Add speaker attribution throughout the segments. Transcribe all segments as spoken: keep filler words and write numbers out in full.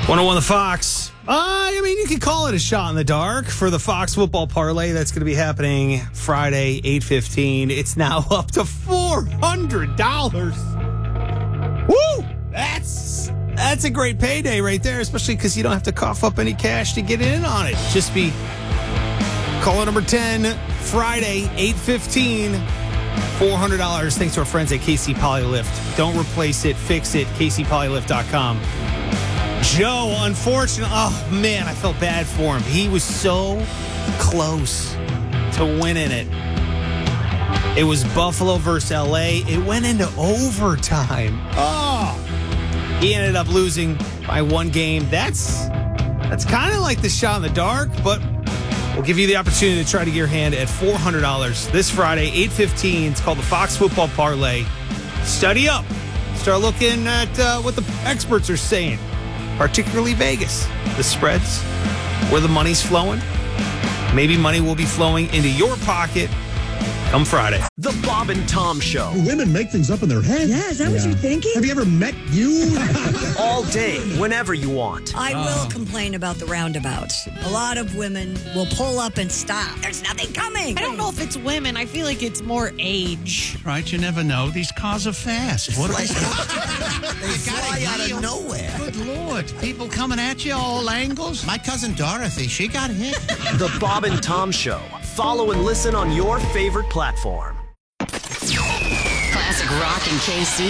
Speaker 1: one oh one The Fox. Uh, I mean, you could call it a shot in the dark for the Fox football parlay that's going to be happening Friday, eight fifteen. It's now up to four hundred dollars. Woo! That's that's a great payday right there, especially because you don't have to cough up any cash to get in on it. Just be caller number ten, Friday, eight fifteen. four hundred dollars thanks to our friends at K C Polylift. Don't replace it, fix it, K C Polylift dot com. Joe, unfortunately, oh man, I felt bad for him. He was so close to winning it. It was Buffalo versus L A. It went into overtime. Oh, he ended up losing by one game. That's that's kind of like the shot in the dark, but we'll give you the opportunity to try to get your hand at four hundred dollars this Friday, eight fifteen. It's called the Fox Football Parlay. Study up. Start looking at uh, what the experts are saying. Particularly Vegas, the spreads, where the money's flowing. Maybe money will be flowing into your pocket come Friday.
Speaker 2: The Bob and Tom Show.
Speaker 3: Women make things up in their head.
Speaker 4: Yeah, is that yeah. what you're thinking?
Speaker 3: Have you ever met you?
Speaker 2: All day, whenever you want.
Speaker 4: I will complain about the roundabouts. A lot of women will pull up and stop. There's nothing coming.
Speaker 5: I don't know if it's women. I feel like it's more age.
Speaker 6: Right, you never know. These cars are fast. What
Speaker 7: Like, they fly out of nowhere.
Speaker 6: Good Lord. People coming at you all angles. My cousin Dorothy, she got hit.
Speaker 2: The Bob and Tom Show. Follow and listen on your favorite platform.
Speaker 8: Classic rock in K C.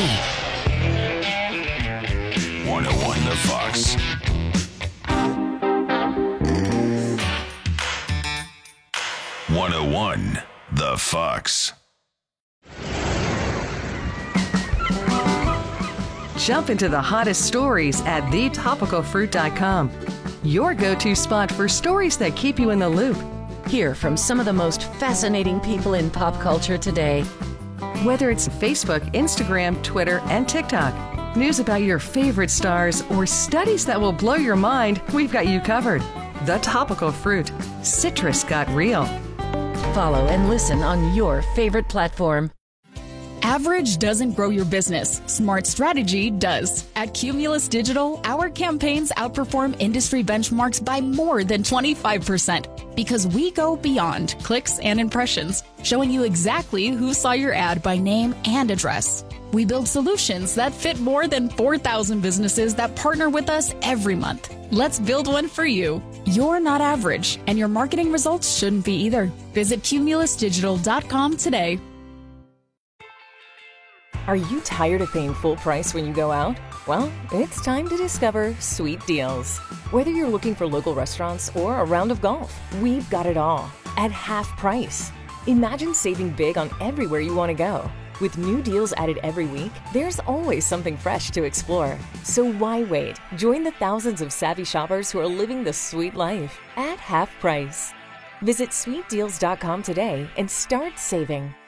Speaker 9: one oh one The Fox. one oh one The Fox.
Speaker 10: Jump into the hottest stories at the topical fruit dot com. Your go-to spot for stories that keep you in the loop.
Speaker 8: Hear from some of the most fascinating people in pop culture today.
Speaker 10: Whether it's Facebook, Instagram, Twitter, and TikTok, news about your favorite stars, or studies that will blow your mind, we've got you covered. The Topical Fruit. Citrus got real.
Speaker 8: Follow and listen on your favorite platform.
Speaker 11: Average doesn't grow your business. Smart strategy does. At Cumulus Digital, our campaigns outperform industry benchmarks by more than twenty-five percent because we go beyond clicks and impressions, showing you exactly who saw your ad by name and address. We build solutions that fit more than four thousand businesses that partner with us every month. Let's build one for you. You're not average, and your marketing results shouldn't be either. Visit Cumulus Digital dot com today.
Speaker 12: Are you tired of paying full price when you go out? Well, it's time to discover Sweet Deals. Whether you're looking for local restaurants or a round of golf, we've got it all at half price. Imagine saving big on everywhere you want to go. With new deals added every week, there's always something fresh to explore. So why wait? Join the thousands of savvy shoppers who are living the sweet life at half price. Visit sweet deals dot com today and start saving.